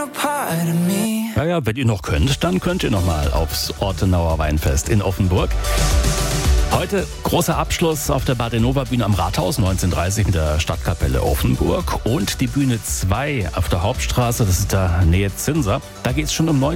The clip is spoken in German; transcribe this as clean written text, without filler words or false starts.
Ja, wenn ihr noch könnt, dann könnt ihr noch mal aufs Ortenauer Weinfest in Offenburg. Heute großer Abschluss auf der Badenova-Bühne am Rathaus, 19:30 mit der Stadtkapelle Offenburg. Und die Bühne 2 auf der Hauptstraße, das ist da Nähe Zinser. Da geht es schon um 19